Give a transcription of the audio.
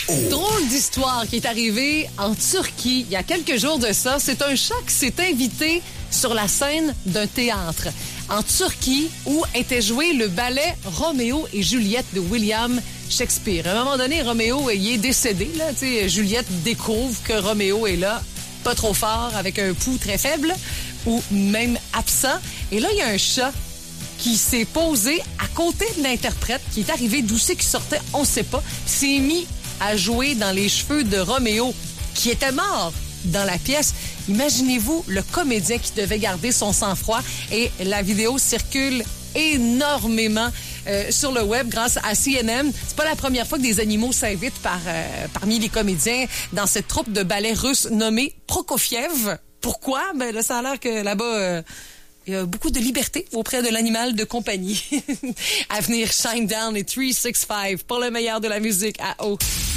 Drôle d'histoire qui est arrivée en Turquie il y a quelques jours de ça. C'est un chat qui s'est invité sur la scène d'un théâtre en Turquie où était joué le ballet Roméo et Juliette de William Shakespeare. À un moment donné, Roméo est décédé. Là, Juliette découvre que Roméo est là, pas trop fort, avec un pouls très faible ou même absent. Et là, il y a un chat qui s'est posé à côté de l'interprète, qui est arrivé d'où c'est qu'il sortait, on ne sait pas, s'est mis à jouer dans les cheveux de Roméo, qui était mort dans la pièce. Imaginez-vous le comédien qui devait garder son sang-froid, et la vidéo circule énormément sur le web grâce à CNN. C'est pas la première fois que des animaux s'invitent parmi les comédiens dans cette troupe de ballet russe nommée Prokofiev. Pourquoi? Ben là, ça a l'air que là-bas... il y a beaucoup de liberté auprès de l'animal de compagnie. À venir, Shinedown et 365 pour le meilleur de la musique à eau.